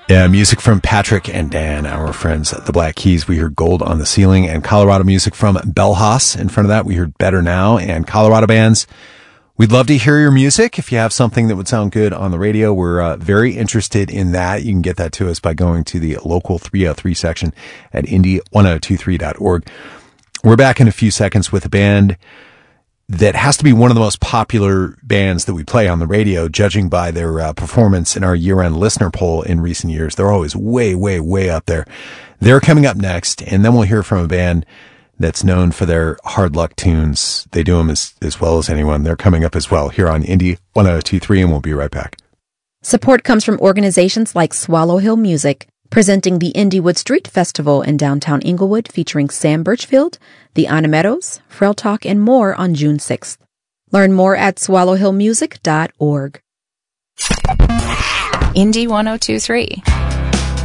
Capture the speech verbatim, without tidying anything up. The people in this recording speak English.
Yeah, music from Patrick and Dan, our friends at the Black Keys. We heard Gold on the Ceiling, and Colorado music from Belhas. In front of that, we heard Better Now and Colorado bands. We'd love to hear your music. If you have something that would sound good on the radio, we're uh, very interested in that. You can get that to us by going to the local three oh three section at indy ten twenty-three dot org. We're back in a few seconds with a band that has to be one of the most popular bands that we play on the radio, judging by their uh, performance in our year-end listener poll in recent years. They're always way, way, way up there. They're coming up next, and then we'll hear from a band that's known for their hard luck tunes. They do them as, as well as anyone. They're coming up as well here on Indy ten twenty-three, and we'll be right back. Support comes from organizations like Swallow Hill Music, presenting the Indywood Street Festival in downtown Inglewood, featuring Sam Birchfield, the Anna Meadows, Frail Talk, and more on June sixth. Learn more at swallow hill music dot org. Indy ten twenty-three.